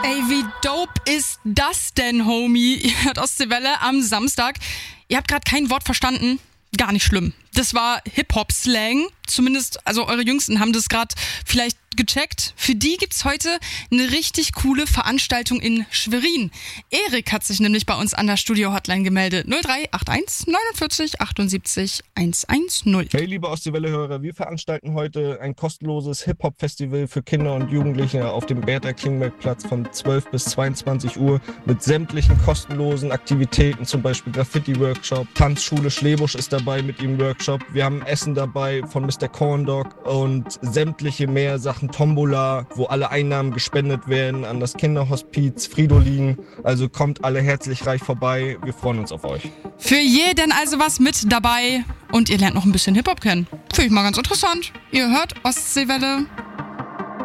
Ey, wie dope ist das denn, Homie? Ihr hört Ostseewelle am Samstag. Ihr habt gerade kein Wort verstanden. Gar nicht schlimm. Das war Hip-Hop-Slang. Zumindest, also eure Jüngsten haben das gerade vielleicht gecheckt. Für die gibt's heute eine richtig coole Veranstaltung in Schwerin. Erik hat sich nämlich bei uns an der Studio-Hotline gemeldet. 0381 49 78 110. Hey, liebe Ostseewelle-Hörer, wir veranstalten heute ein kostenloses Hip-Hop-Festival für Kinder und Jugendliche auf dem Bertha-Klingberg-Platz von 12 bis 22 Uhr mit sämtlichen kostenlosen Aktivitäten, zum Beispiel Graffiti-Workshop, Tanzschule Schlebusch ist dabei mit ihrem Workshop. Wir haben Essen dabei von Mr. Corn Dog und sämtliche mehr Sachen, Tombola, wo alle Einnahmen gespendet werden an das Kinderhospiz Fridolin. Also kommt alle herzlich reich vorbei. Wir freuen uns auf euch. Für jeden also was mit dabei und ihr lernt noch ein bisschen Hip-Hop kennen. Finde ich mal ganz interessant. Ihr hört Ostseewelle.